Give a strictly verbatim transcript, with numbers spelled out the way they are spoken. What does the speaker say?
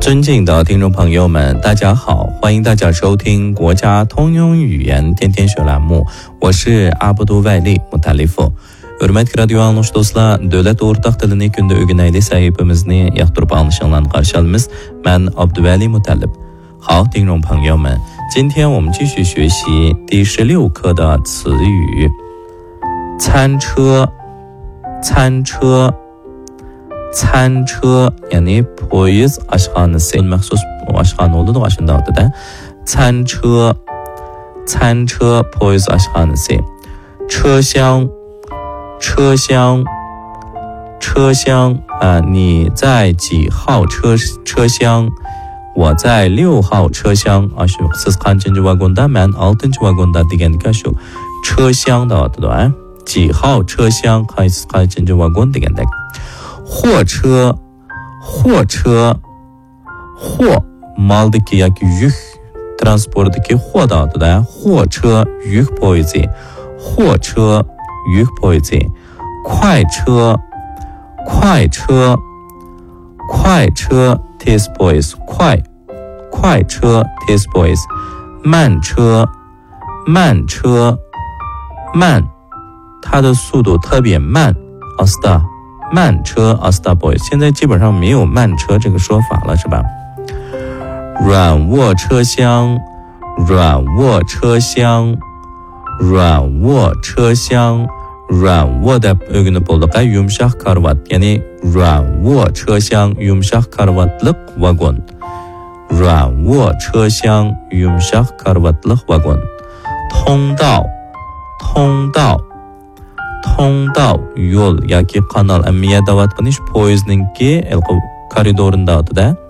尊敬的听众朋友们，大家好，欢迎大家收听国家通用语言天天学栏目，我是阿布都外力穆塔利夫。Hürmetli radio anlışı dostlar, dövlət ortaq dilini gündə öyrənəyli sahibimizni yaxdırıb anlaşılan qarşılamız, mən Abduvali Mutallib。好，听众朋友们，今天我们继续学习第十六课的词语。餐车，餐车，餐车，yani poyez aşxanası məxsus aşxana oldu da aşındadır da. 餐车，餐车 poyez aşxanası。车厢，车厢，车厢啊，你在几号车车厢？我在六号车厢啊，是siz kaçıncı vagonda? Ben altıncı vagonda deganlik shu. 车厢的对吧？几号车厢？siz kaçıncı vagon degandek. 货车，货车，货 maldaki yoki yuk transportdagi货的对吧？货车 yuk poyezi， 货车 yuk poyezi。快车，快车，快车 tez poyez， 快，快车 tez poyez。慢车，慢车，慢，它的速度特别慢 asta， 慢车 asta poyez。现在基本上没有慢车这个说法了，是吧？软卧车厢，软卧车厢，软卧车厢。软卧的ögünü bolduqa yumshaq karvat, yani 软卧车厢 yumshaq karvatliq vagon. 软卧车厢 yumshaq karvatliq vagon. 通道，通道，通道 yo'l yoki kanal. Amma davat qilish poyezdninki koridorunda da